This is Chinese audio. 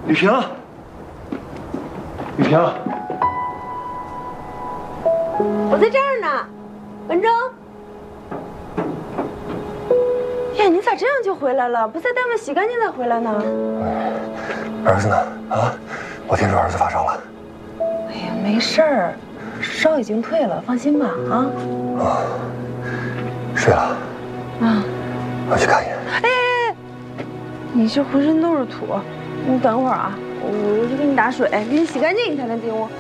雨萍，雨萍， 我在这儿呢，文忠。呀，你咋这样就回来了？不在单位洗干净再回来呢？ 儿子呢？啊，我听说儿子发烧了。 哎呀，没事儿，烧已经退了，放心吧。啊。 哦，睡了。 啊。 我去看一眼。 哎，你这浑身都是土，你等会儿啊，我去给你打水，给你洗干净，你才能进屋。